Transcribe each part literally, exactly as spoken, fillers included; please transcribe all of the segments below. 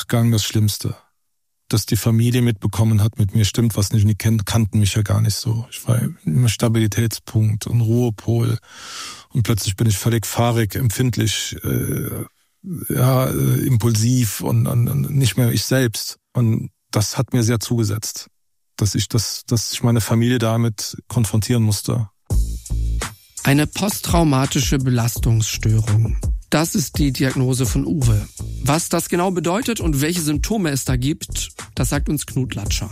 Nachgang das Schlimmste. Dass die Familie mitbekommen hat, mit mir stimmt was nicht. Und die kannten mich ja gar nicht so. Ich war immer Stabilitätspunkt und Ruhepol. Und plötzlich bin ich völlig fahrig, empfindlich, äh, ja, äh, impulsiv und, und, und nicht mehr ich selbst. Und das hat mir sehr zugesetzt, dass ich das, dass ich meine Familie damit konfrontieren musste. Eine posttraumatische Belastungsstörung. Das ist die Diagnose von Uwe. Was das genau bedeutet und welche Symptome es da gibt, das sagt uns Knut Latscher.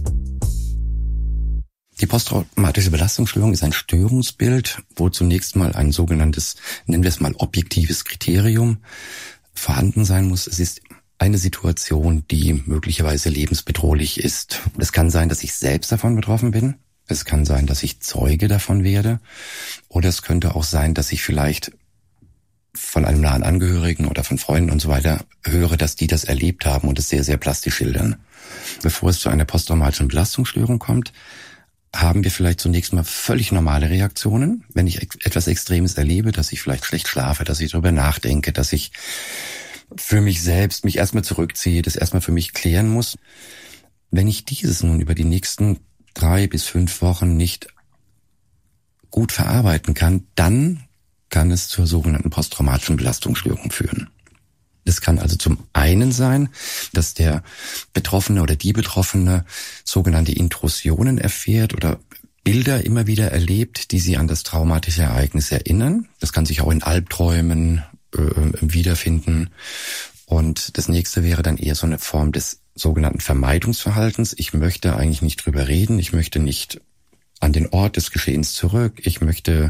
Die posttraumatische Belastungsstörung ist ein Störungsbild, wo zunächst mal ein sogenanntes, nennen wir es mal objektives Kriterium vorhanden sein muss. Es ist eine Situation, die möglicherweise lebensbedrohlich ist. Es kann sein, dass ich selbst davon betroffen bin. Es kann sein, dass ich Zeuge davon werde. Oder es könnte auch sein, dass ich vielleicht von einem nahen Angehörigen oder von Freunden und so weiter höre, dass die das erlebt haben und es sehr, sehr plastisch schildern. Bevor es zu einer posttraumatischen Belastungsstörung kommt, haben wir vielleicht zunächst mal völlig normale Reaktionen. Wenn ich etwas Extremes erlebe, dass ich vielleicht schlecht schlafe, dass ich darüber nachdenke, dass ich für mich selbst mich erstmal zurückziehe, das erstmal für mich klären muss. Wenn ich dieses nun über die nächsten drei bis fünf Wochen nicht gut verarbeiten kann, dann kann es zur sogenannten posttraumatischen Belastungsstörung führen. Das kann also zum einen sein, dass der Betroffene oder die Betroffene sogenannte Intrusionen erfährt oder Bilder immer wieder erlebt, die sie an das traumatische Ereignis erinnern. Das kann sich auch in Albträumen äh, wiederfinden. Und das nächste wäre dann eher so eine Form des sogenannten Vermeidungsverhaltens. Ich möchte eigentlich nicht drüber reden. Ich möchte nicht an den Ort des Geschehens zurück. Ich möchte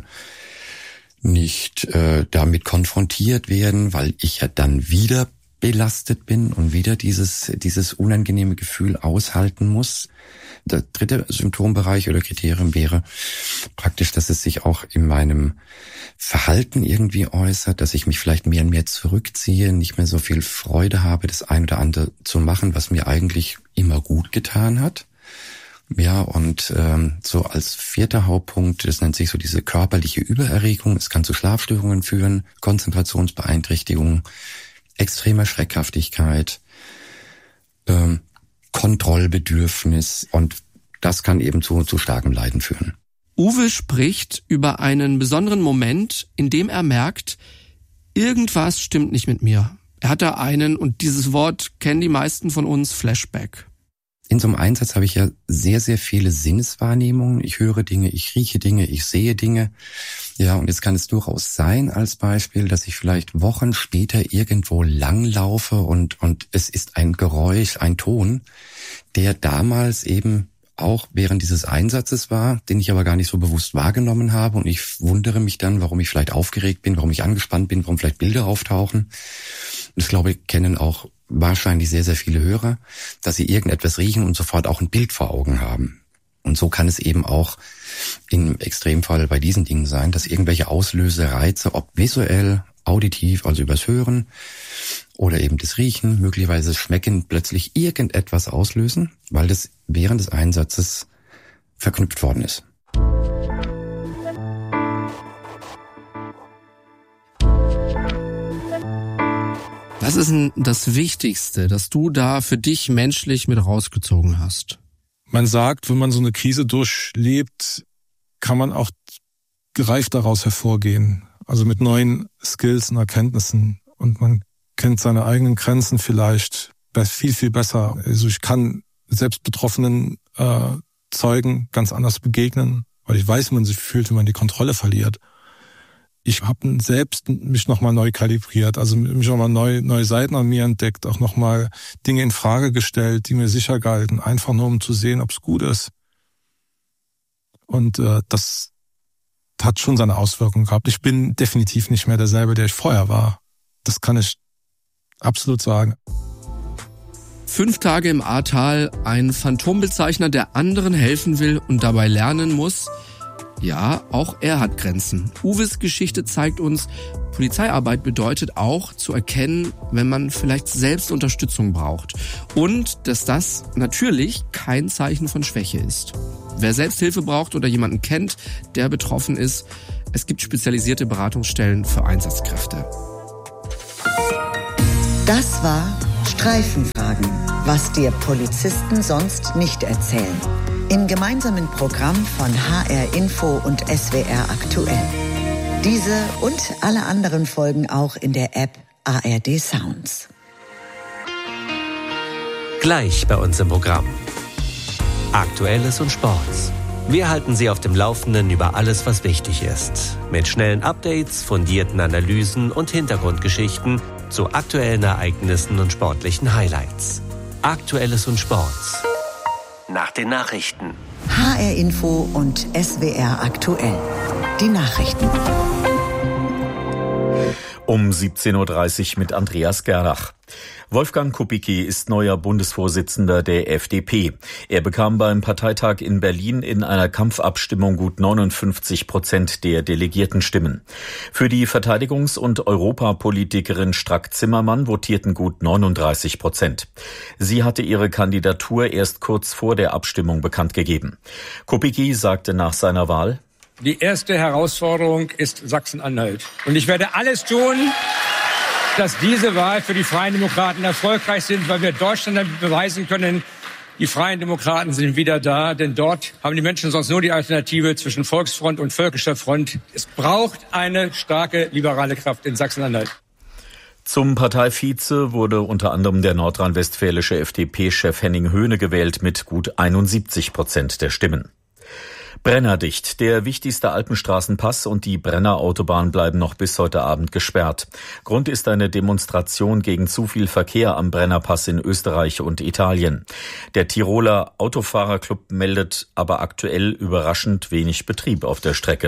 nicht äh, damit konfrontiert werden, weil ich ja dann wieder belastet bin und wieder dieses dieses unangenehme Gefühl aushalten muss. Der dritte Symptombereich oder Kriterium wäre praktisch, dass es sich auch in meinem Verhalten irgendwie äußert, dass ich mich vielleicht mehr und mehr zurückziehe, nicht mehr so viel Freude habe, das ein oder andere zu machen, was mir eigentlich immer gut getan hat. Ja, und ähm, so als vierter Hauptpunkt, das nennt sich so diese körperliche Übererregung. Es kann zu Schlafstörungen führen, Konzentrationsbeeinträchtigungen, extremer Schreckhaftigkeit, ähm, Kontrollbedürfnis, und das kann eben zu, zu starkem Leiden führen. Uwe spricht über einen besonderen Moment, in dem er merkt, irgendwas stimmt nicht mit mir. Er hat da einen, und dieses Wort kennen die meisten von uns, Flashback. In so einem Einsatz habe ich ja sehr, sehr viele Sinneswahrnehmungen. Ich höre Dinge, ich rieche Dinge, ich sehe Dinge. Ja, und jetzt kann es durchaus sein, als Beispiel, dass ich vielleicht Wochen später irgendwo langlaufe und, und es ist ein Geräusch, ein Ton, der damals eben auch während dieses Einsatzes war, den ich aber gar nicht so bewusst wahrgenommen habe. Und ich wundere mich dann, warum ich vielleicht aufgeregt bin, warum ich angespannt bin, warum vielleicht Bilder auftauchen. Und das, glaube ich, kennen auch wahrscheinlich sehr, sehr viele Hörer, dass sie irgendetwas riechen und sofort auch ein Bild vor Augen haben. Und so kann es eben auch im Extremfall bei diesen Dingen sein, dass irgendwelche Auslösereize, ob visuell, auditiv, also übers Hören oder eben das Riechen, möglicherweise das Schmecken, plötzlich irgendetwas auslösen, weil das während des Einsatzes verknüpft worden ist. Was ist denn das Wichtigste, das du da für dich menschlich mit rausgezogen hast? Man sagt, wenn man so eine Krise durchlebt, kann man auch gereift daraus hervorgehen. Also mit neuen Skills und Erkenntnissen. Und man kennt seine eigenen Grenzen vielleicht viel, viel besser. Also ich kann selbst betroffenen äh, Zeugen ganz anders begegnen, weil ich weiß, wie man sich fühlt, wenn man die Kontrolle verliert. Ich habe selbst mich nochmal neu kalibriert, also mich nochmal neu, neue Seiten an mir entdeckt, auch nochmal Dinge in Frage gestellt, die mir sicher galten, einfach nur um zu sehen, ob es gut ist. Und äh, das hat schon seine Auswirkungen gehabt. Ich bin definitiv nicht mehr derselbe, der ich vorher war. Das kann ich absolut sagen. Fünf Tage im Ahrtal, ein Phantombezeichner, der anderen helfen will und dabei lernen muss. Ja, auch er hat Grenzen. Uwes Geschichte zeigt uns, Polizeiarbeit bedeutet auch zu erkennen, wenn man vielleicht selbst Unterstützung braucht. Und dass das natürlich kein Zeichen von Schwäche ist. Wer selbst Hilfe braucht oder jemanden kennt, der betroffen ist, es gibt spezialisierte Beratungsstellen für Einsatzkräfte. Das war Streifenfragen, was dir Polizisten sonst nicht erzählen. Im gemeinsamen Programm von H R Info und S W R Aktuell. Diese und alle anderen Folgen auch in der App A R D Sounds. Gleich bei uns im Programm. Aktuelles und Sports. Wir halten Sie auf dem Laufenden über alles, was wichtig ist. Mit schnellen Updates, fundierten Analysen und Hintergrundgeschichten zu aktuellen Ereignissen und sportlichen Highlights. Aktuelles und Sports. Nach den Nachrichten. H R Info und S W R Aktuell. Die Nachrichten. Um siebzehn Uhr dreißig mit Andreas Gerlach. Wolfgang Kubicki ist neuer Bundesvorsitzender der F D P. Er bekam beim Parteitag in Berlin in einer Kampfabstimmung gut neunundfünfzig Prozent der Delegiertenstimmen. Für die Verteidigungs- und Europapolitikerin Strack-Zimmermann votierten gut neununddreißig Prozent. Sie hatte ihre Kandidatur erst kurz vor der Abstimmung bekannt gegeben. Kubicki sagte nach seiner Wahl: Die erste Herausforderung ist Sachsen-Anhalt. Und ich werde alles tun, dass diese Wahl für die Freien Demokraten erfolgreich sind, weil wir Deutschland damit beweisen können, die Freien Demokraten sind wieder da. Denn dort haben die Menschen sonst nur die Alternative zwischen Volksfront und Völkischer Front. Es braucht eine starke liberale Kraft in Sachsen-Anhalt. Zum Parteivize wurde unter anderem der nordrhein-westfälische F D P-Chef Henning Höhne gewählt mit gut einundsiebzig Prozent der Stimmen. Brennerdicht. Der wichtigste Alpenstraßenpass und die Brennerautobahn bleiben noch bis heute Abend gesperrt. Grund ist eine Demonstration gegen zu viel Verkehr am Brennerpass in Österreich und Italien. Der Tiroler Autofahrerclub meldet aber aktuell überraschend wenig Betrieb auf der Strecke.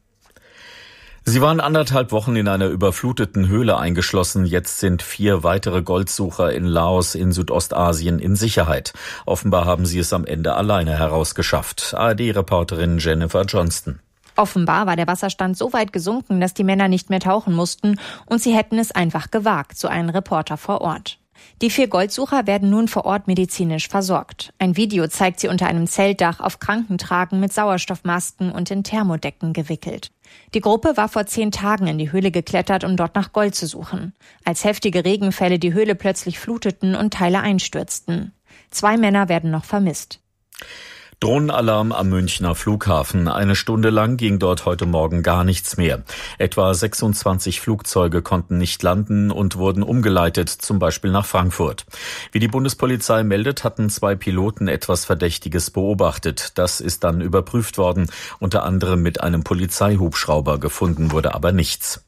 Sie waren anderthalb Wochen in einer überfluteten Höhle eingeschlossen. Jetzt sind vier weitere Goldsucher in Laos in Südostasien in Sicherheit. Offenbar haben sie es am Ende alleine herausgeschafft. A R D-Reporterin Jennifer Johnston. Offenbar war der Wasserstand so weit gesunken, dass die Männer nicht mehr tauchen mussten und sie hätten es einfach gewagt, so ein Reporter vor Ort. Die vier Goldsucher werden nun vor Ort medizinisch versorgt. Ein Video zeigt sie unter einem Zeltdach auf Krankentragen mit Sauerstoffmasken und in Thermodecken gewickelt. Die Gruppe war vor zehn Tagen in die Höhle geklettert, um dort nach Gold zu suchen. Als heftige Regenfälle die Höhle plötzlich fluteten und Teile einstürzten. Zwei Männer werden noch vermisst. Drohnenalarm am Münchner Flughafen. Eine Stunde lang ging dort heute Morgen gar nichts mehr. Etwa sechsundzwanzig Flugzeuge konnten nicht landen und wurden umgeleitet, zum Beispiel nach Frankfurt. Wie die Bundespolizei meldet, hatten zwei Piloten etwas Verdächtiges beobachtet. Das ist dann überprüft worden, unter anderem mit einem Polizeihubschrauber. Gefunden wurde aber nichts.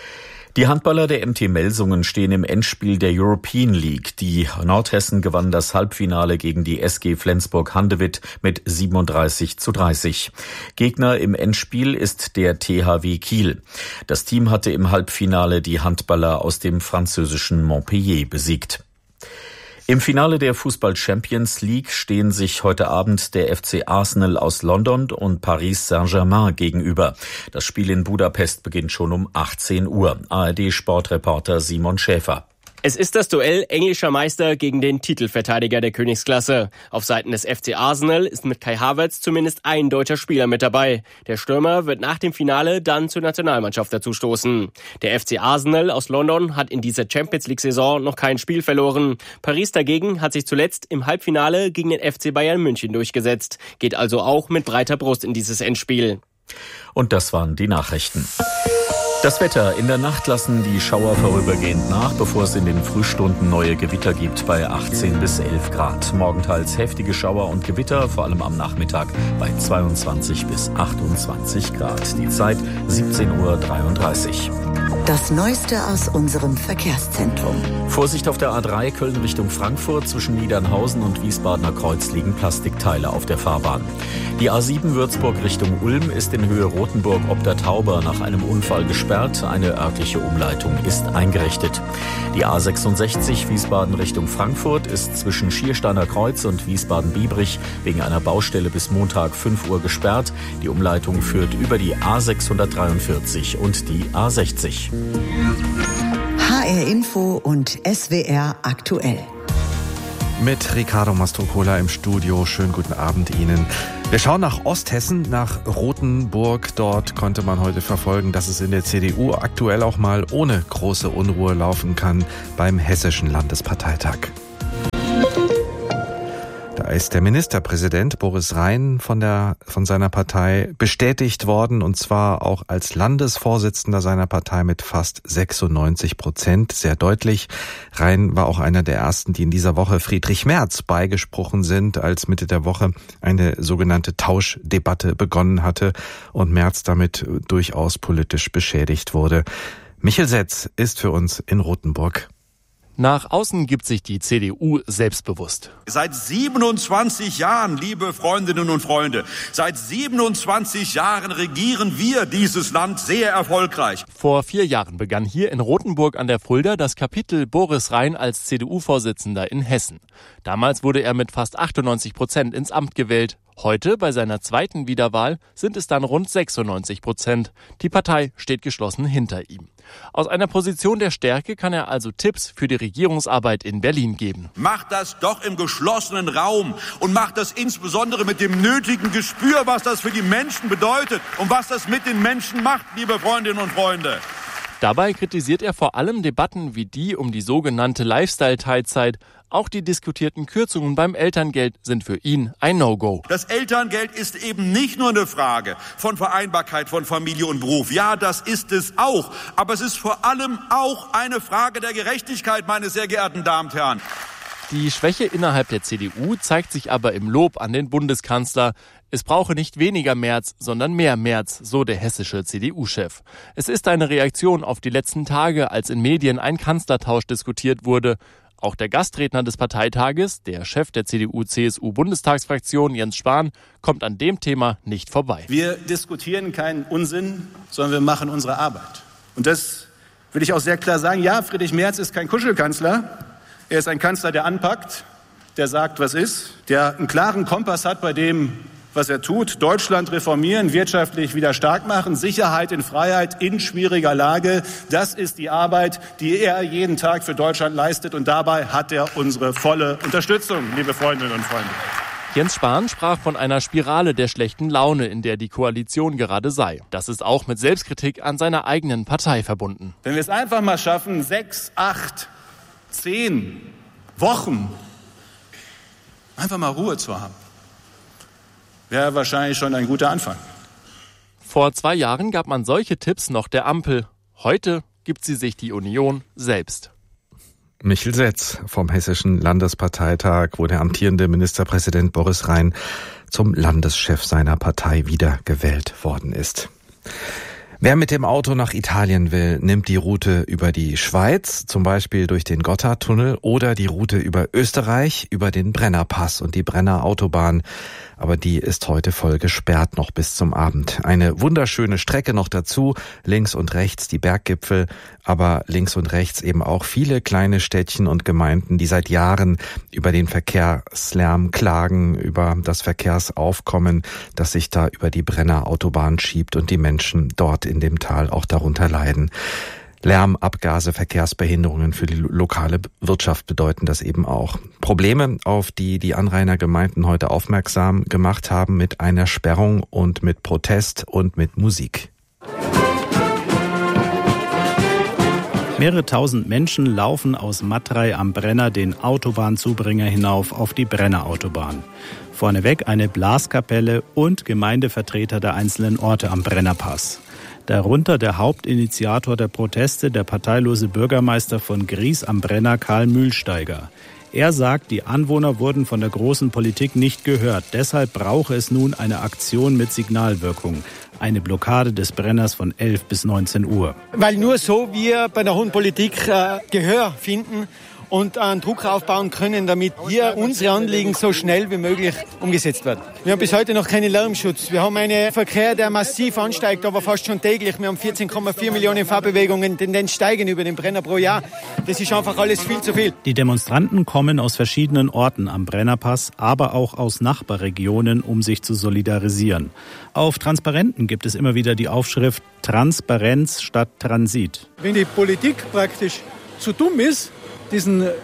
Die Handballer der M T Melsungen stehen im Endspiel der European League. Die Nordhessen gewann das Halbfinale gegen die S G Flensburg-Handewitt mit siebenunddreißig zu dreißig. Gegner im Endspiel ist der T H W Kiel. Das Team hatte im Halbfinale die Handballer aus dem französischen Montpellier besiegt. Im Finale der Fußball-Champions League stehen sich heute Abend der F C Arsenal aus London und Paris Saint-Germain gegenüber. Das Spiel in Budapest beginnt schon um achtzehn Uhr. A R D-Sportreporter Simon Schäfer. Es ist das Duell englischer Meister gegen den Titelverteidiger der Königsklasse. Auf Seiten des F C Arsenal ist mit Kai Havertz zumindest ein deutscher Spieler mit dabei. Der Stürmer wird nach dem Finale dann zur Nationalmannschaft dazustoßen. Der F C Arsenal aus London hat in dieser Champions-League-Saison noch kein Spiel verloren. Paris dagegen hat sich zuletzt im Halbfinale gegen den F C Bayern München durchgesetzt. Geht also auch mit breiter Brust in dieses Endspiel. Und das waren die Nachrichten. Das Wetter. In der Nacht lassen die Schauer vorübergehend nach, bevor es in den Frühstunden neue Gewitter gibt bei achtzehn bis elf Grad. Morgenteils heftige Schauer und Gewitter, vor allem am Nachmittag bei zweiundzwanzig bis achtundzwanzig Grad. Die Zeit siebzehn Uhr dreiunddreißig. Das Neueste aus unserem Verkehrszentrum. Vorsicht auf der A drei Köln Richtung Frankfurt. Zwischen Niedernhausen und Wiesbadener Kreuz liegen Plastikteile auf der Fahrbahn. Die A sieben Würzburg Richtung Ulm ist in Höhe Rothenburg ob der Tauber nach einem Unfall gesperrt. Eine örtliche Umleitung ist eingerichtet. Die A sechsundsechzig Wiesbaden Richtung Frankfurt ist zwischen Schiersteiner Kreuz und Wiesbaden-Biebrich wegen einer Baustelle bis Montag fünf Uhr gesperrt. Die Umleitung führt über die A sechshundertdreiundvierzig und die A sechzig. H R Info und S W R aktuell. Mit Ricardo Mastrocola im Studio. Schönen guten Abend Ihnen. Wir schauen nach Osthessen, nach Rothenburg. Dort konnte man heute verfolgen, dass es in der C D U aktuell auch mal ohne große Unruhe laufen kann beim Hessischen Landesparteitag. Da ist der Ministerpräsident Boris Rhein von der, von seiner Partei bestätigt worden, und zwar auch als Landesvorsitzender seiner Partei mit fast sechsundneunzig Prozent, sehr deutlich. Rhein war auch einer der ersten, die in dieser Woche Friedrich Merz beigesprochen sind, als Mitte der Woche eine sogenannte Tauschdebatte begonnen hatte und Merz damit durchaus politisch beschädigt wurde. Michel Setz ist für uns in Rothenburg. Nach außen gibt sich die C D U selbstbewusst. Seit siebenundzwanzig Jahren, liebe Freundinnen und Freunde, seit siebenundzwanzig Jahren regieren wir dieses Land sehr erfolgreich. Vor vier Jahren begann hier in Rothenburg an der Fulda das Kapitel Boris Rhein als C D U-Vorsitzender in Hessen. Damals wurde er mit fast achtundneunzig Prozent ins Amt gewählt. Heute, bei seiner zweiten Wiederwahl, sind es dann rund sechsundneunzig Prozent. Die Partei steht geschlossen hinter ihm. Aus einer Position der Stärke kann er also Tipps für die Regierungsarbeit in Berlin geben. Macht das doch im geschlossenen Raum und macht das insbesondere mit dem nötigen Gespür, was das für die Menschen bedeutet und was das mit den Menschen macht, liebe Freundinnen und Freunde. Dabei kritisiert er vor allem Debatten wie die um die sogenannte Lifestyle-Teilzeit. Auch die diskutierten Kürzungen beim Elterngeld sind für ihn ein No-Go. Das Elterngeld ist eben nicht nur eine Frage von Vereinbarkeit von Familie und Beruf. Ja, das ist es auch. Aber es ist vor allem auch eine Frage der Gerechtigkeit, meine sehr geehrten Damen und Herren. Die Schwäche innerhalb der C D U zeigt sich aber im Lob an den Bundeskanzler. Es brauche nicht weniger Merz, sondern mehr Merz, so der hessische C D U-Chef. Es ist eine Reaktion auf die letzten Tage, als in Medien ein Kanzlertausch diskutiert wurde. Auch der Gastredner des Parteitages, der Chef der C D U-C S U-Bundestagsfraktion Jens Spahn, kommt an dem Thema nicht vorbei. Wir diskutieren keinen Unsinn, sondern wir machen unsere Arbeit. Und das will ich auch sehr klar sagen. Ja, Friedrich Merz ist kein Kuschelkanzler. Er ist ein Kanzler, der anpackt, der sagt, was ist, der einen klaren Kompass hat bei dem, was er tut. Deutschland reformieren, wirtschaftlich wieder stark machen, Sicherheit in Freiheit in schwieriger Lage. Das ist die Arbeit, die er jeden Tag für Deutschland leistet. Und dabei hat er unsere volle Unterstützung, liebe Freundinnen und Freunde. Jens Spahn sprach von einer Spirale der schlechten Laune, in der die Koalition gerade sei. Das ist auch mit Selbstkritik an seiner eigenen Partei verbunden. Wenn wir es einfach mal schaffen, sechs, acht, zehn Wochen einfach mal Ruhe zu haben, wäre wahrscheinlich schon ein guter Anfang. Vor zwei Jahren gab man solche Tipps noch der Ampel. Heute gibt sie sich die Union selbst. Michel Setz vom Hessischen Landesparteitag, wo der amtierende Ministerpräsident Boris Rhein zum Landeschef seiner Partei wiedergewählt worden ist. Wer mit dem Auto nach Italien will, nimmt die Route über die Schweiz, zum Beispiel durch den Gotthardtunnel, oder die Route über Österreich, über den Brennerpass und die Brenner Autobahn. Aber die ist heute voll gesperrt, noch bis zum Abend. Eine wunderschöne Strecke noch dazu, links und rechts die Berggipfel, aber links und rechts eben auch viele kleine Städtchen und Gemeinden, die seit Jahren über den Verkehrslärm klagen, über das Verkehrsaufkommen, das sich da über die Brenner Autobahn schiebt und die Menschen dort in dem Tal auch darunter leiden. Lärm, Abgase, Verkehrsbehinderungen für die lokale Wirtschaft bedeuten das eben auch. Probleme, auf die die Anrainergemeinden heute aufmerksam gemacht haben mit einer Sperrung und mit Protest und mit Musik. Mehrere tausend Menschen laufen aus Matrei am Brenner den Autobahnzubringer hinauf auf die Brenner Autobahn. Vorneweg eine Blaskapelle und Gemeindevertreter der einzelnen Orte am Brennerpass. Darunter der Hauptinitiator der Proteste, der parteilose Bürgermeister von Gries am Brenner, Karl Mühlsteiger. Er sagt, die Anwohner wurden von der großen Politik nicht gehört. Deshalb brauche es nun eine Aktion mit Signalwirkung. Eine Blockade des Brenners von elf bis neunzehn Uhr. Weil nur so wir bei der hohen Politik äh, Gehör finden und einen Druck aufbauen können, damit hier unsere Anliegen so schnell wie möglich umgesetzt werden. Wir haben bis heute noch keinen Lärmschutz. Wir haben einen Verkehr, der massiv ansteigt, aber fast schon täglich. Wir haben vierzehn Komma vier Millionen Fahrbewegungen, Tendenz steigen über den Brenner pro Jahr. Das ist einfach alles viel zu viel. Die Demonstranten kommen aus verschiedenen Orten am Brennerpass, aber auch aus Nachbarregionen, um sich zu solidarisieren. Auf Transparenten gibt es immer wieder die Aufschrift Transparenz statt Transit. Wenn die Politik praktisch zu dumm ist, diesen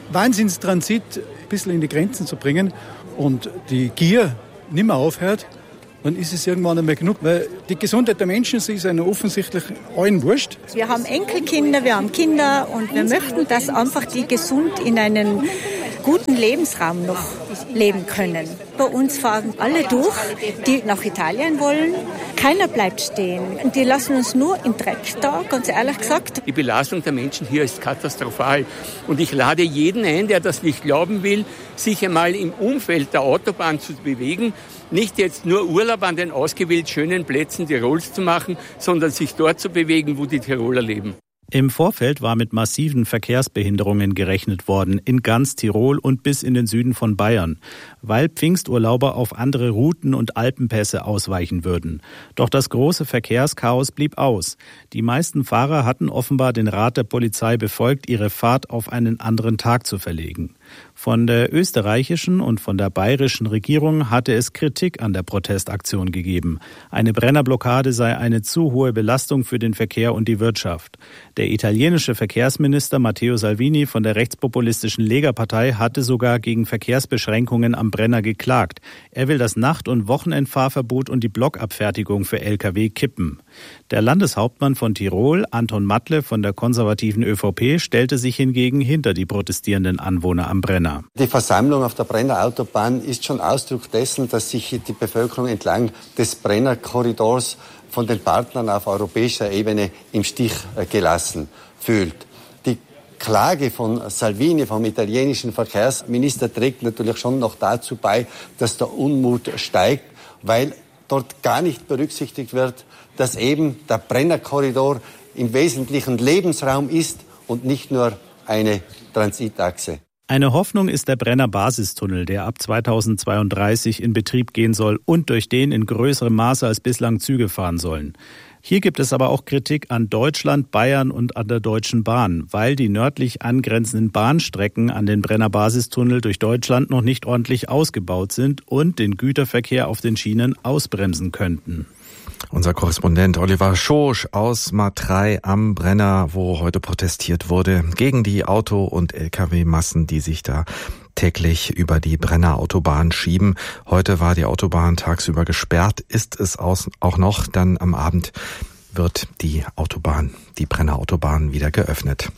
Wahnsinnstransit ein bisschen in die Grenzen zu bringen und die Gier nicht mehr aufhört, dann ist es irgendwann einmal genug. Weil die Gesundheit der Menschen ist einer offensichtlich allen wurscht. Wir haben Enkelkinder, wir haben Kinder und wir möchten, dass einfach die gesund in einen guten Lebensraum noch leben können. Bei uns fahren alle durch, die nach Italien wollen. Keiner bleibt stehen. Und die lassen uns nur im Dreck da, ganz ehrlich gesagt. Die Belastung der Menschen hier ist katastrophal. Und ich lade jeden ein, der das nicht glauben will, sich einmal im Umfeld der Autobahn zu bewegen. Nicht jetzt nur Urlaub an den ausgewählt schönen Plätzen Tirols zu machen, sondern sich dort zu bewegen, wo die Tiroler leben. Im Vorfeld war mit massiven Verkehrsbehinderungen gerechnet worden, in ganz Tirol und bis in den Süden von Bayern, weil Pfingsturlauber auf andere Routen und Alpenpässe ausweichen würden. Doch das große Verkehrschaos blieb aus. Die meisten Fahrer hatten offenbar den Rat der Polizei befolgt, ihre Fahrt auf einen anderen Tag zu verlegen. Von der österreichischen und von der bayerischen Regierung hatte es Kritik an der Protestaktion gegeben. Eine Brennerblockade sei eine zu hohe Belastung für den Verkehr und die Wirtschaft. Der italienische Verkehrsminister Matteo Salvini von der rechtspopulistischen Lega-Partei hatte sogar gegen Verkehrsbeschränkungen am Brenner geklagt. Er will das Nacht- und Wochenendfahrverbot und die Blockabfertigung für L K W kippen. Der Landeshauptmann von Tirol, Anton Matle von der konservativen ÖVP, stellte sich hingegen hinter die protestierenden Anwohner am Brenner. Die Versammlung auf der Brenner Autobahn ist schon Ausdruck dessen, dass sich die Bevölkerung entlang des Brenner Korridors von den Partnern auf europäischer Ebene im Stich gelassen fühlt. Die Klage von Salvini, vom italienischen Verkehrsminister, trägt natürlich schon noch dazu bei, dass der Unmut steigt, weil dort gar nicht berücksichtigt wird, dass eben der Brenner-Korridor im Wesentlichen Lebensraum ist und nicht nur eine Transitachse. Eine Hoffnung ist der Brenner Basistunnel, der ab zweitausendzweiunddreißig in Betrieb gehen soll und durch den in größerem Maße als bislang Züge fahren sollen. Hier gibt es aber auch Kritik an Deutschland, Bayern und an der Deutschen Bahn, weil die nördlich angrenzenden Bahnstrecken an den Brenner Basistunnel durch Deutschland noch nicht ordentlich ausgebaut sind und den Güterverkehr auf den Schienen ausbremsen könnten. Unser Korrespondent Oliver Schosch aus Matrei am Brenner, wo heute protestiert wurde gegen die Auto- und L K W-Massen, die sich da täglich über die Brenner Autobahn schieben. Heute war die Autobahn tagsüber gesperrt, ist es auch noch. Dann am Abend wird die Autobahn, die Brenner Autobahn wieder geöffnet.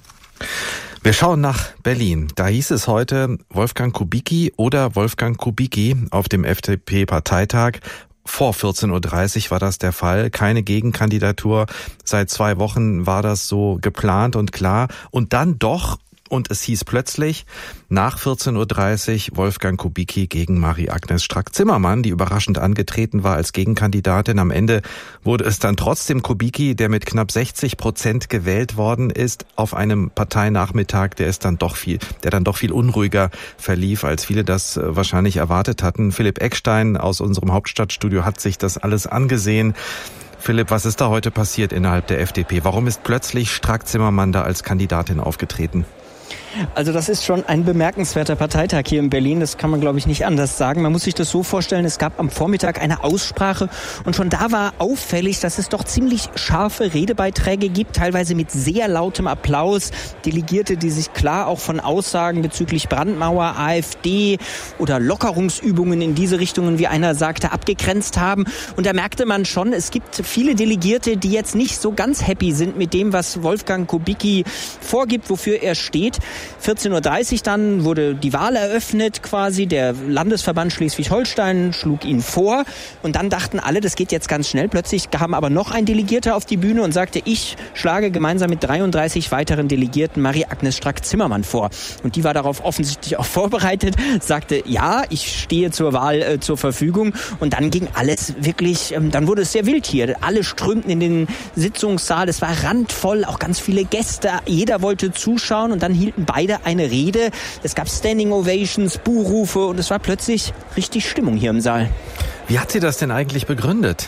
Wir schauen nach Berlin. Da hieß es heute Wolfgang Kubicki oder Wolfgang Kubicki auf dem F D P-Parteitag. Vor vierzehn Uhr dreißig war das der Fall. Keine Gegenkandidatur. Seit zwei Wochen war das so geplant und klar. Und dann doch, und es hieß plötzlich, nach vierzehn Uhr dreißig Wolfgang Kubicki gegen Marie-Agnes Strack-Zimmermann, die überraschend angetreten war als Gegenkandidatin. Am Ende wurde es dann trotzdem Kubicki, der mit knapp sechzig Prozent gewählt worden ist, auf einem Parteinachmittag, der ist dann doch viel, der dann doch viel unruhiger verlief, als viele das wahrscheinlich erwartet hatten. Philipp Eckstein aus unserem Hauptstadtstudio hat sich das alles angesehen. Philipp, was ist da heute passiert innerhalb der F D P? Warum ist plötzlich Strack-Zimmermann da als Kandidatin aufgetreten? Also das ist schon ein bemerkenswerter Parteitag hier in Berlin. Das kann man, glaube ich, nicht anders sagen. Man muss sich das so vorstellen, es gab am Vormittag eine Aussprache und schon da war auffällig, dass es doch ziemlich scharfe Redebeiträge gibt, teilweise mit sehr lautem Applaus. Delegierte, die sich klar auch von Aussagen bezüglich Brandmauer, AfD oder Lockerungsübungen in diese Richtungen, wie einer sagte, abgegrenzt haben. Und da merkte man schon, es gibt viele Delegierte, die jetzt nicht so ganz happy sind mit dem, was Wolfgang Kubicki vorgibt, wofür er steht. vierzehn Uhr dreißig dann wurde die Wahl eröffnet quasi. Der Landesverband Schleswig-Holstein schlug ihn vor. Und dann dachten alle, das geht jetzt ganz schnell. Plötzlich kam aber noch ein Delegierter auf die Bühne und sagte, ich schlage gemeinsam mit dreiunddreißig weiteren Delegierten Marie-Agnes Strack-Zimmermann vor. Und die war darauf offensichtlich auch vorbereitet, sagte, ja, ich stehe zur Wahl äh, zur Verfügung. Und dann ging alles wirklich, ähm, dann wurde es sehr wild hier. Alle strömten in den Sitzungssaal. Es war randvoll, auch ganz viele Gäste. Jeder wollte zuschauen und dann hielten beide eine Rede. Es gab Standing Ovations, Buhrufe und es war plötzlich richtig Stimmung hier im Saal. Wie hat sie das denn eigentlich begründet?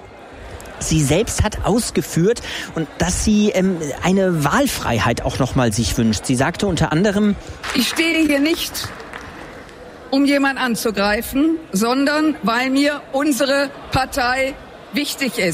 Sie selbst hat ausgeführt, und dass sie ähm, eine Wahlfreiheit auch nochmal sich wünscht. Sie sagte unter anderem: Ich stehe hier nicht, um jemanden anzugreifen, sondern weil mir unsere Partei wichtig ist.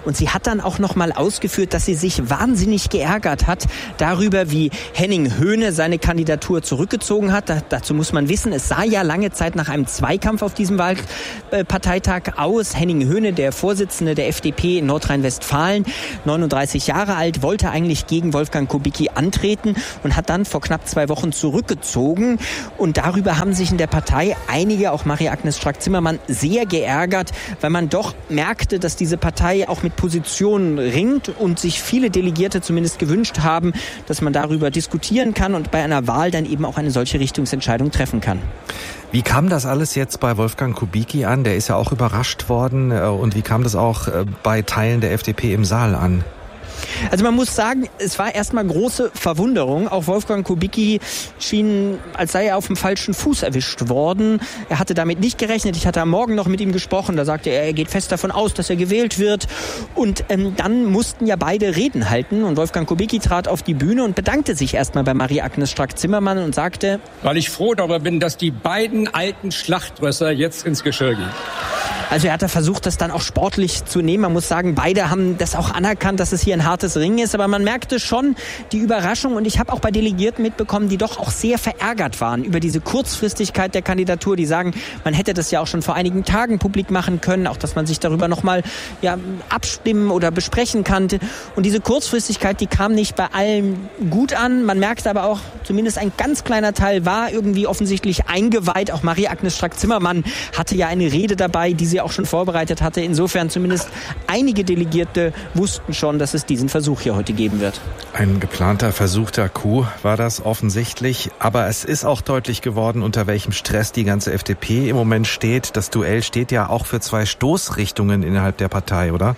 Und sie hat dann auch noch mal ausgeführt, dass sie sich wahnsinnig geärgert hat darüber, wie Henning Höhne seine Kandidatur zurückgezogen hat. Da, dazu muss man wissen, es sah ja lange Zeit nach einem Zweikampf auf diesem Wahlparteitag aus. Henning Höhne, der Vorsitzende der F D P in Nordrhein-Westfalen, neununddreißig Jahre alt, wollte eigentlich gegen Wolfgang Kubicki antreten und hat dann vor knapp zwei Wochen zurückgezogen. Und darüber haben sich in der Partei einige, auch Marie-Agnes Strack-Zimmermann, sehr geärgert, weil man doch merkte, dass diese Partei auch mit Positionen ringt und sich viele Delegierte zumindest gewünscht haben, dass man darüber diskutieren kann und bei einer Wahl dann eben auch eine solche Richtungsentscheidung treffen kann. Wie kam das alles jetzt bei Wolfgang Kubicki an? Der ist ja auch überrascht worden. Und wie kam das auch bei Teilen der F D P im Saal an? Also man muss sagen, es war erstmal große Verwunderung. Auch Wolfgang Kubicki schien, als sei er auf dem falschen Fuß erwischt worden. Er hatte damit nicht gerechnet. Ich hatte am Morgen noch mit ihm gesprochen. Da sagte er, er geht fest davon aus, dass er gewählt wird. Und ähm, dann mussten ja beide Reden halten. Und Wolfgang Kubicki trat auf die Bühne und bedankte sich erstmal bei Marie-Agnes Strack-Zimmermann und sagte: Weil ich froh darüber bin, dass die beiden alten Schlachtrösser jetzt ins Geschirr gehen. Also er hat da versucht, das dann auch sportlich zu nehmen. Man muss sagen, beide haben das auch anerkannt, dass es hier ein hartes Ring ist. Aber man merkte schon die Überraschung. Und ich habe auch bei Delegierten mitbekommen, die doch auch sehr verärgert waren über diese Kurzfristigkeit der Kandidatur. Die sagen, man hätte das ja auch schon vor einigen Tagen publik machen können. Auch, dass man sich darüber nochmal ja, abstimmen oder besprechen kann. Und diese Kurzfristigkeit, die kam nicht bei allen gut an. Man merkte aber auch, zumindest ein ganz kleiner Teil war irgendwie offensichtlich eingeweiht. Auch Marie-Agnes Strack-Zimmermann hatte ja eine Rede dabei, die sie auch schon vorbereitet hatte. Insofern zumindest einige Delegierte wussten schon, dass es diesen Versuch hier heute geben wird. Ein geplanter, versuchter Coup war das offensichtlich. Aber es ist auch deutlich geworden, unter welchem Stress die ganze F D P im Moment steht. Das Duell steht ja auch für zwei Stoßrichtungen innerhalb der Partei, oder?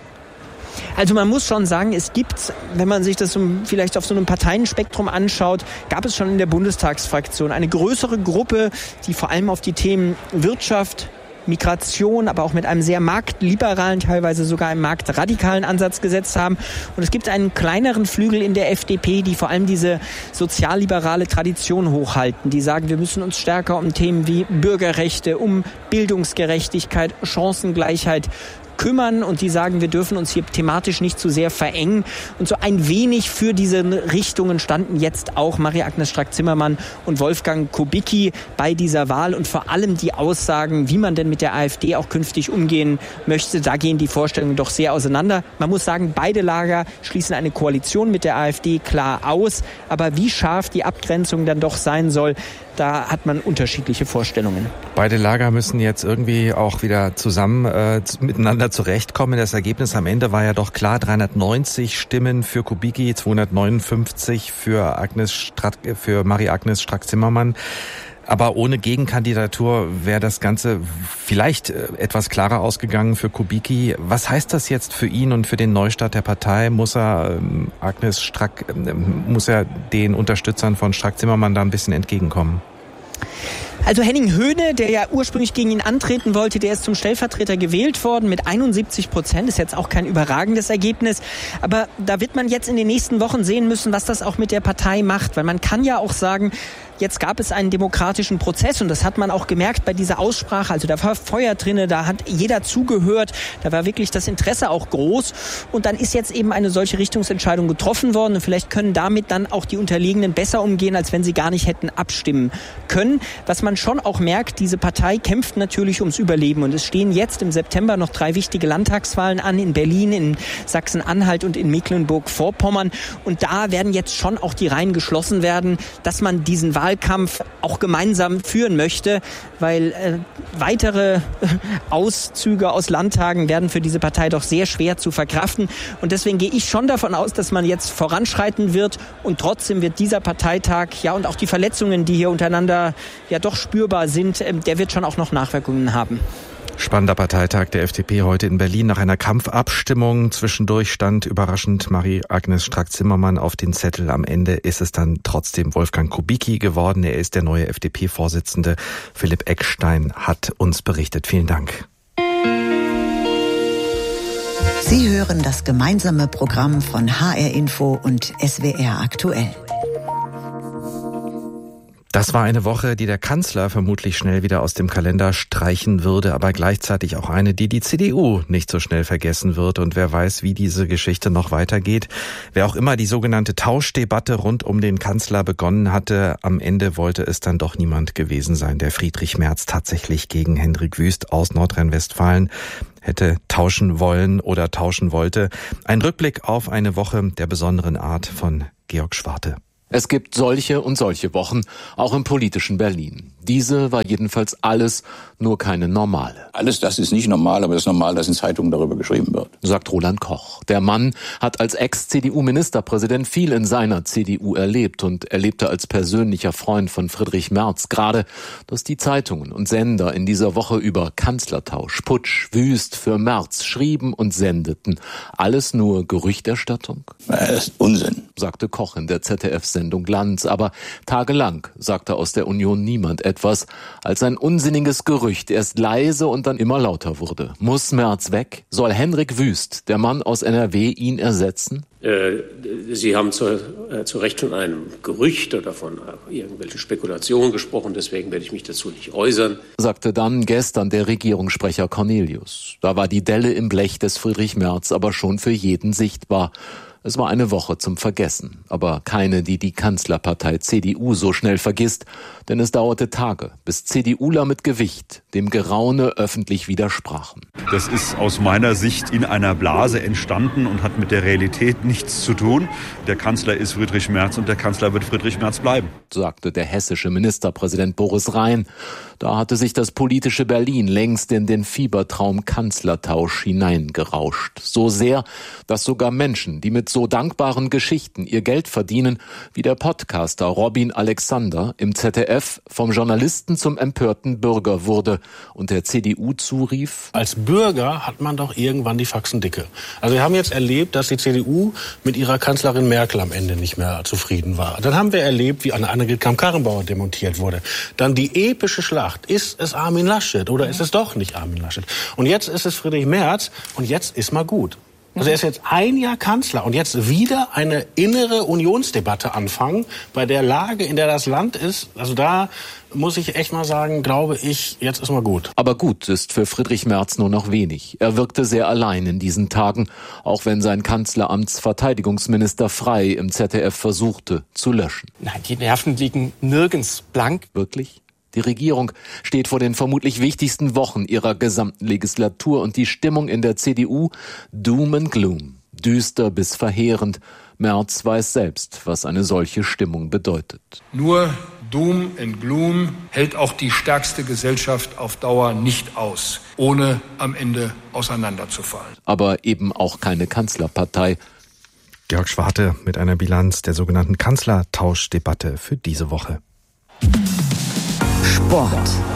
Also man muss schon sagen, es gibt, wenn man sich das vielleicht auf so einem Parteienspektrum anschaut, gab es schon in der Bundestagsfraktion eine größere Gruppe, die vor allem auf die Themen Wirtschaft, Migration, aber auch mit einem sehr marktliberalen, teilweise sogar einem marktradikalen Ansatz gesetzt haben. Und es gibt einen kleineren Flügel in der F D P, die vor allem diese sozialliberale Tradition hochhalten. Die sagen, wir müssen uns stärker um Themen wie Bürgerrechte, um Bildungsgerechtigkeit, Chancengleichheit kümmern, und die sagen, wir dürfen uns hier thematisch nicht zu sehr verengen. Und so ein wenig für diese Richtungen standen jetzt auch Marie-Agnes Strack-Zimmermann und Wolfgang Kubicki bei dieser Wahl, und vor allem die Aussagen, wie man denn mit der AfD auch künftig umgehen möchte, da gehen die Vorstellungen doch sehr auseinander. Man muss sagen, beide Lager schließen eine Koalition mit der AfD klar aus, aber wie scharf die Abgrenzung dann doch sein soll, da hat man unterschiedliche Vorstellungen. Beide Lager müssen jetzt irgendwie auch wieder zusammen äh, miteinander zurechtkommen. Das Ergebnis am Ende war ja doch klar: dreihundertneunzig Stimmen für Kubicki, zweihundertneunundfünfzig für Agnes Strack, für Marie-Agnes Strack-Zimmermann. Aber ohne Gegenkandidatur wäre das Ganze vielleicht etwas klarer ausgegangen für Kubicki. Was heißt das jetzt für ihn und für den Neustart der Partei? Muss er ähm, Agnes Strack, ähm, muss er den Unterstützern von Strack-Zimmermann da ein bisschen entgegenkommen? Also Henning Höhne, der ja ursprünglich gegen ihn antreten wollte, der ist zum Stellvertreter gewählt worden mit einundsiebzig Prozent. Ist jetzt auch kein überragendes Ergebnis. Aber da wird man jetzt in den nächsten Wochen sehen müssen, was das auch mit der Partei macht. Weil man kann ja auch sagen, jetzt gab es einen demokratischen Prozess, und das hat man auch gemerkt bei dieser Aussprache. Also da war Feuer drinne, da hat jeder zugehört, da war wirklich das Interesse auch groß. Und dann ist jetzt eben eine solche Richtungsentscheidung getroffen worden, und vielleicht können damit dann auch die Unterlegenen besser umgehen, als wenn sie gar nicht hätten abstimmen können. Was man schon auch merkt, diese Partei kämpft natürlich ums Überleben, und es stehen jetzt im September noch drei wichtige Landtagswahlen an, in Berlin, in Sachsen-Anhalt und in Mecklenburg-Vorpommern. Und da werden jetzt schon auch die Reihen geschlossen werden, dass man diesen Wahl Wahlkampf auch gemeinsam führen möchte, weil äh, weitere äh, Auszüge aus Landtagen werden für diese Partei doch sehr schwer zu verkraften. Und deswegen gehe ich schon davon aus, dass man jetzt voranschreiten wird, und trotzdem wird dieser Parteitag, ja, und auch die Verletzungen, die hier untereinander ja doch spürbar sind, äh, der wird schon auch noch Nachwirkungen haben. Spannender Parteitag der F D P heute in Berlin nach einer Kampfabstimmung. Zwischendurch stand überraschend Marie-Agnes Strack-Zimmermann auf den Zettel. Am Ende ist es dann trotzdem Wolfgang Kubicki geworden. Er ist der neue F D P-Vorsitzende. Philipp Eckstein hat uns berichtet. Vielen Dank. Sie hören das gemeinsame Programm von H R Info und S W R aktuell. Das war eine Woche, die der Kanzler vermutlich schnell wieder aus dem Kalender streichen würde, aber gleichzeitig auch eine, die die C D U nicht so schnell vergessen wird. Und wer weiß, wie diese Geschichte noch weitergeht. Wer auch immer die sogenannte Tauschdebatte rund um den Kanzler begonnen hatte, am Ende wollte es dann doch niemand gewesen sein, der Friedrich Merz tatsächlich gegen Hendrik Wüst aus Nordrhein-Westfalen hätte tauschen wollen oder tauschen wollte. Ein Rückblick auf eine Woche der besonderen Art von Georg Schwarte. Es gibt solche und solche Wochen, auch im politischen Berlin. Diese war jedenfalls alles, nur keine normale. Alles das ist nicht normal, aber es ist normal, dass in Zeitungen darüber geschrieben wird, sagt Roland Koch. Der Mann hat als Ex-C D U-Ministerpräsident viel in seiner C D U erlebt und erlebte als persönlicher Freund von Friedrich Merz gerade, dass die Zeitungen und Sender in dieser Woche über Kanzlertausch, Putsch, Wüst für Merz schrieben und sendeten. Alles nur Gerüchterstattung? Das ist Unsinn, sagte Koch in der Z D F-Sendung Glanz. Aber tagelang sagte aus der Union niemand etwas, als ein unsinniges Gerücht erst leise und dann immer lauter wurde. Muss Merz weg? Soll Hendrik Wüst, der Mann aus N R W, ihn ersetzen? Äh, Sie haben zu, äh, zu Recht von einem Gerücht oder von äh, irgendwelchen Spekulationen gesprochen, deswegen werde ich mich dazu nicht äußern, sagte dann gestern der Regierungssprecher Cornelius. Da war die Delle im Blech des Friedrich Merz aber schon für jeden sichtbar. Es war eine Woche zum Vergessen, aber keine, die die Kanzlerpartei C D U so schnell vergisst, denn es dauerte Tage, bis CDUler mit Gewicht dem Geraune öffentlich widersprachen. Das ist aus meiner Sicht in einer Blase entstanden und hat mit der Realität nichts zu tun. Der Kanzler ist Friedrich Merz und der Kanzler wird Friedrich Merz bleiben, sagte der hessische Ministerpräsident Boris Rhein. Da hatte sich das politische Berlin längst in den Fiebertraum Kanzlertausch hineingerauscht. So sehr, dass sogar Menschen, die mit so dankbaren Geschichten ihr Geld verdienen, wie der Podcaster Robin Alexander im Z D F vom Journalisten zum empörten Bürger wurde und der C D U zurief: Als Bürger hat man doch irgendwann die Faxen dicke. Also wir haben jetzt erlebt, dass die C D U mit ihrer Kanzlerin Merkel am Ende nicht mehr zufrieden war. Dann haben wir erlebt, wie Annegret Kramp-Karrenbauer demontiert wurde. Dann die epische Schlacht. Ist es Armin Laschet oder ist es doch nicht Armin Laschet? Und jetzt ist es Friedrich Merz und jetzt ist mal gut. Also er ist jetzt ein Jahr Kanzler und jetzt wieder eine innere Unionsdebatte anfangen, bei der Lage, in der das Land ist. Also da muss ich echt mal sagen, glaube ich, jetzt ist mal gut. Aber gut ist für Friedrich Merz nur noch wenig. Er wirkte sehr allein in diesen Tagen, auch wenn sein Kanzleramtsverteidigungsminister Frey im Z D F versuchte zu löschen. Nein, die Nerven liegen nirgends blank. Wirklich? Die Regierung steht vor den vermutlich wichtigsten Wochen ihrer gesamten Legislatur und die Stimmung in der C D U Doom and Gloom, düster bis verheerend. Merz weiß selbst, was eine solche Stimmung bedeutet. Nur Doom and Gloom hält auch die stärkste Gesellschaft auf Dauer nicht aus, ohne am Ende auseinanderzufallen. Aber eben auch keine Kanzlerpartei. Georg Schwarte mit einer Bilanz der sogenannten Kanzlertauschdebatte für diese Woche. Sport.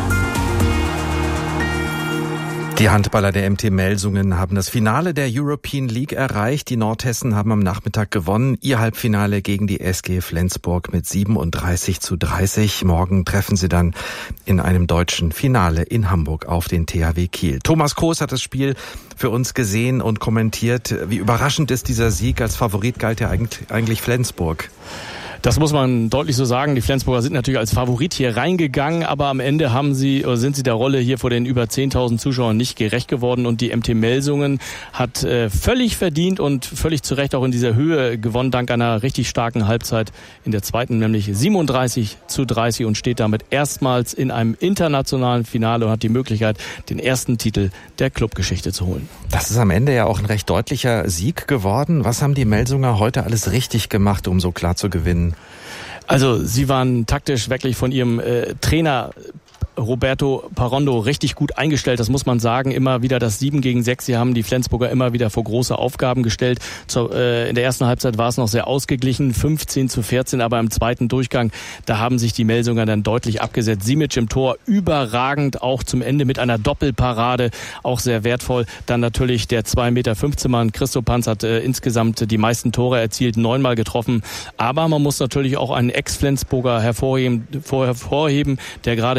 Die Handballer der M T Melsungen haben das Finale der European League erreicht. Die Nordhessen haben am Nachmittag gewonnen. Ihr Halbfinale gegen die S G Flensburg mit siebenunddreißig zu dreißig. Morgen treffen sie dann in einem deutschen Finale in Hamburg auf den T H W Kiel. Thomas Kroos hat das Spiel für uns gesehen und kommentiert. Wie überraschend ist dieser Sieg? Als Favorit galt ja eigentlich Flensburg. Das muss man deutlich so sagen. Die Flensburger sind natürlich als Favorit hier reingegangen, aber am Ende haben sie, oder sind sie der Rolle hier vor den über zehntausend Zuschauern nicht gerecht geworden und die M T Melsungen hat äh, völlig verdient und völlig zu Recht auch in dieser Höhe gewonnen, dank einer richtig starken Halbzeit in der zweiten, nämlich siebenunddreißig zu dreißig und steht damit erstmals in einem internationalen Finale und hat die Möglichkeit, den ersten Titel der Clubgeschichte zu holen. Das ist am Ende ja auch ein recht deutlicher Sieg geworden. Was haben die Melsunger heute alles richtig gemacht, um so klar zu gewinnen? Also sie waren taktisch wirklich von ihrem äh, Trainer Roberto Parondo richtig gut eingestellt, das muss man sagen. Immer wieder das sieben gegen sechs. Sie haben die Flensburger immer wieder vor große Aufgaben gestellt. Zur, äh, in der ersten Halbzeit war es noch sehr ausgeglichen, fünfzehn zu vierzehn, aber im zweiten Durchgang, da haben sich die Melsunger dann deutlich abgesetzt. Simic im Tor, überragend, auch zum Ende mit einer Doppelparade, auch sehr wertvoll. Dann natürlich der zwei Meter fünfzehn Mann Christo Panz hat äh, insgesamt die meisten Tore erzielt, neunmal getroffen. Aber man muss natürlich auch einen Ex-Flensburger hervorheben, hervorheben, der gerade im ersten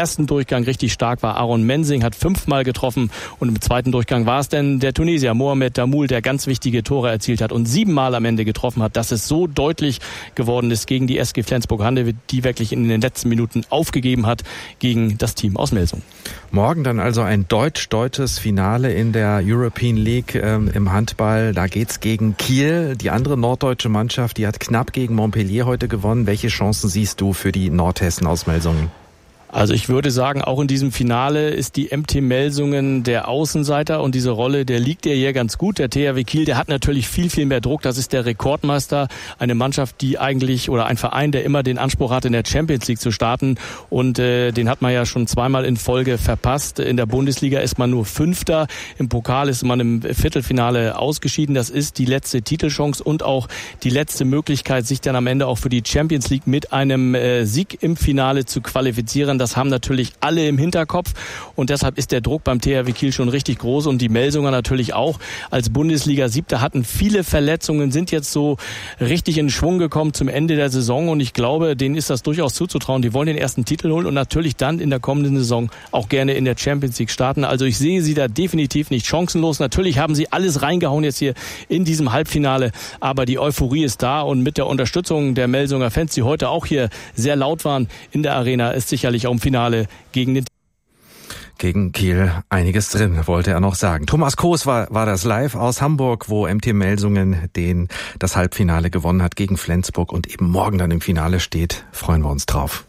ersten Durchgang richtig stark war. Aaron Mensing hat fünfmal getroffen und im zweiten Durchgang war es dann der Tunesier Mohamed Damoul, der ganz wichtige Tore erzielt hat und siebenmal am Ende getroffen hat, dass es so deutlich geworden ist gegen die S G Flensburg-Handewitt, die wirklich in den letzten Minuten aufgegeben hat gegen das Team aus Melsung. Morgen dann also ein deutsch-deutsches Finale in der European League ähm, im Handball. Da geht's gegen Kiel. Die andere norddeutsche Mannschaft, die hat knapp gegen Montpellier heute gewonnen. Welche Chancen siehst du für die Nordhessen aus Melsungen? Also ich würde sagen, auch in diesem Finale ist die M T Melsungen der Außenseiter und diese Rolle, der liegt ihr hier ganz gut. Der T H W Kiel, der hat natürlich viel, viel mehr Druck. Das ist der Rekordmeister, eine Mannschaft, die eigentlich, oder ein Verein, der immer den Anspruch hat, in der Champions League zu starten und äh, den hat man ja schon zweimal in Folge verpasst. In der Bundesliga ist man nur Fünfter, im Pokal ist man im Viertelfinale ausgeschieden. Das ist die letzte Titelchance und auch die letzte Möglichkeit, sich dann am Ende auch für die Champions League mit einem äh, Sieg im Finale zu qualifizieren. Das haben natürlich alle im Hinterkopf und deshalb ist der Druck beim T H W Kiel schon richtig groß und die Melsunger natürlich auch. Als Bundesliga-Siebter hatten viele Verletzungen, sind jetzt so richtig in Schwung gekommen zum Ende der Saison und ich glaube, denen ist das durchaus zuzutrauen. Die wollen den ersten Titel holen und natürlich dann in der kommenden Saison auch gerne in der Champions League starten. Also ich sehe sie da definitiv nicht chancenlos. Natürlich haben sie alles reingehauen jetzt hier in diesem Halbfinale, aber die Euphorie ist da und mit der Unterstützung der Melsunger Fans, die heute auch hier sehr laut waren in der Arena, ist sicherlich auch im Finale gegen den Gegen Kiel einiges drin, wollte er noch sagen. Thomas Koos war, war das live aus Hamburg, wo M T Melsungen den, das Halbfinale gewonnen hat gegen Flensburg und eben morgen dann im Finale steht. Freuen wir uns drauf.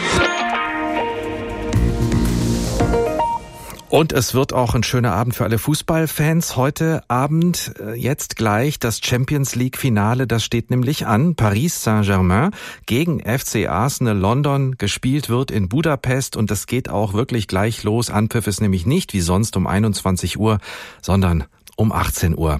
Und es wird auch ein schöner Abend für alle Fußballfans. Heute Abend, jetzt gleich, das Champions League Finale, das steht nämlich an. Paris Saint-Germain gegen F C Arsenal London. Gespielt wird in Budapest und das geht auch wirklich gleich los. Anpfiff ist nämlich nicht wie sonst um einundzwanzig Uhr, sondern um achtzehn Uhr.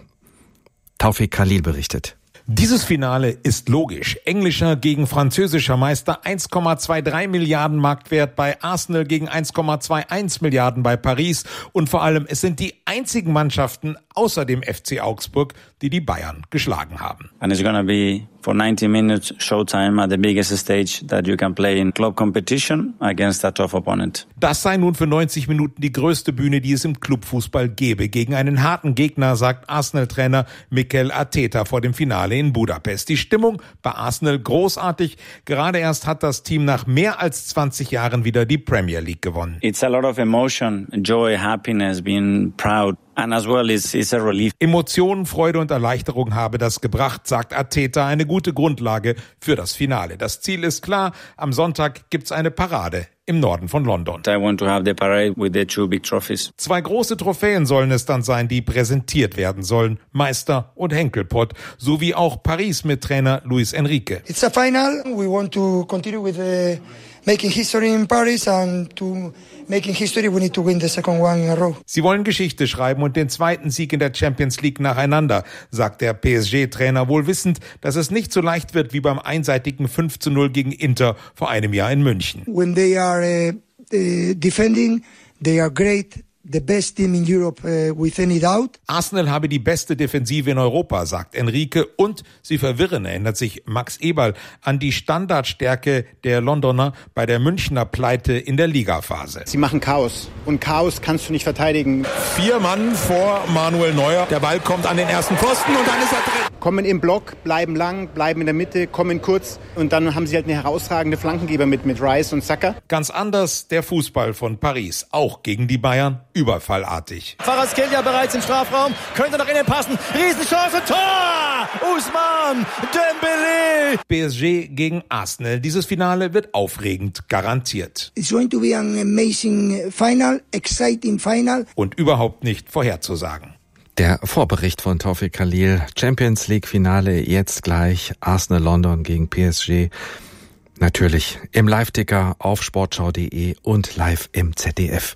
Taufik Khalil berichtet. Dieses Finale ist logisch. Englischer gegen französischer Meister, eins Komma zweiundzwanzig Milliarden Marktwert bei Arsenal gegen eins Komma einundzwanzig Milliarden bei Paris. Und vor allem, es sind die einzigen Mannschaften außer dem F C Augsburg, die die Bayern geschlagen haben. And it's gonna be for ninety minutes showtime at the biggest stage that you can play in club competition against a tough opponent. Das sei nun für neunzig Minuten die größte Bühne, die es im Clubfußball gäbe. Gegen einen harten Gegner, sagt Arsenal-Trainer Mikel Arteta vor dem Finale in Budapest. Die Stimmung bei Arsenal großartig. Gerade erst hat das Team nach mehr als zwanzig Jahren wieder die Premier League gewonnen. It's a lot of emotion, joy, happiness, being proud. And as well, it's, it's a relief. Emotionen, Freude und Erleichterung habe das gebracht, sagt Arteta, eine gute Grundlage für das Finale. Das Ziel ist klar, am Sonntag gibt's eine Parade im Norden von London. I want to have the parade with the two big trophies. Zwei große Trophäen sollen es dann sein, die präsentiert werden sollen. Meister und Henkelpott, sowie auch Paris mit Trainer Luis Enrique. It's a final. We want to continue with the making history in Paris and to making history we need to win the second one in a row. Sie wollen Geschichte schreiben und den zweiten Sieg in der Champions League nacheinander, sagt der P S G-Trainer, wohl wissend, dass es nicht so leicht wird wie beim einseitigen fünf zu null gegen Inter vor einem Jahr in München. When they are uh, uh, defending, they are great. The best team in Europe, uh, with any doubt. Arsenal habe die beste Defensive in Europa, sagt Enrique, und sie verwirren, erinnert sich Max Eberl an die Standardstärke der Londoner bei der Münchner Pleite in der Ligaphase. Sie machen Chaos und Chaos kannst du nicht verteidigen. Vier Mann vor Manuel Neuer, der Ball kommt an den ersten Pfosten und dann ist er drin. Kommen im Block, bleiben lang, bleiben in der Mitte, kommen kurz und dann haben sie halt eine herausragende Flankengeber mit, mit Rice und Saka. Ganz anders der Fußball von Paris, auch gegen die Bayern. Überfallartig. Kvaratskhelia bereits im Strafraum, könnte nach innen passen, Riesenchance, Tor! Ousmane Dembélé! P S G gegen Arsenal. Dieses Finale wird aufregend, garantiert. It's going to be an amazing final, exciting final. Und überhaupt nicht vorherzusagen. Der Vorbericht von Taufik Khalil. Champions League Finale jetzt gleich. Arsenal London gegen P S G. Natürlich im Live-Ticker auf sportschau punkt de und live im Z D F.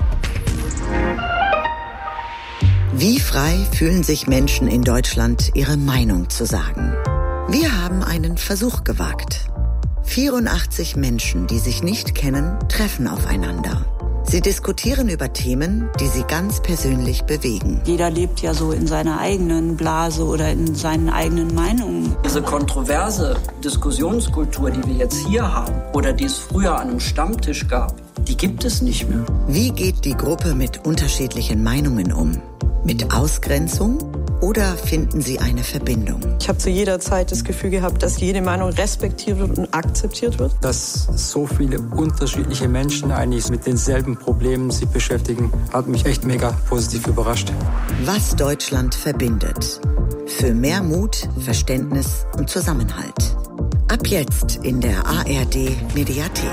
Wie frei fühlen sich Menschen in Deutschland, ihre Meinung zu sagen? Wir haben einen Versuch gewagt. vierundachtzig Menschen, die sich nicht kennen, treffen aufeinander. Sie Sie diskutieren über Themen, die sie ganz persönlich bewegen. Jeder lebt ja so in seiner eigenen Blase oder in seinen eigenen Meinungen. Diese kontroverse Diskussionskultur, die wir jetzt hier haben oder die es früher an einem Stammtisch gab, die gibt es nicht mehr. Wie geht die Gruppe mit unterschiedlichen Meinungen um? Mit Ausgrenzung? Oder finden sie eine Verbindung? Ich habe zu jeder Zeit das Gefühl gehabt, dass jede Meinung respektiert wird und akzeptiert wird. Dass so viele unterschiedliche Menschen eigentlich mit denselben Problemen sich beschäftigen, hat mich echt mega positiv überrascht. Was Deutschland verbindet. Für mehr Mut, Verständnis und Zusammenhalt. Ab jetzt in der A R D Mediathek.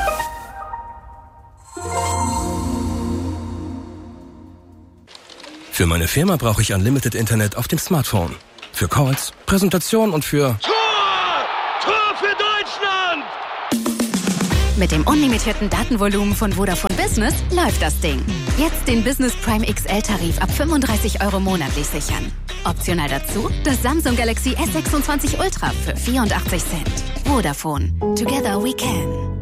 Für meine Firma brauche ich Unlimited Internet auf dem Smartphone. Für Calls, Präsentationen und für... Tor! Tor für Deutschland! Mit dem unlimitierten Datenvolumen von Vodafone Business läuft das Ding. Jetzt den Business Prime X L-Tarif ab fünfunddreißig Euro monatlich sichern. Optional dazu das Samsung Galaxy S sechsundzwanzig Ultra für vierundachtzig Cent. Vodafone. Together we can.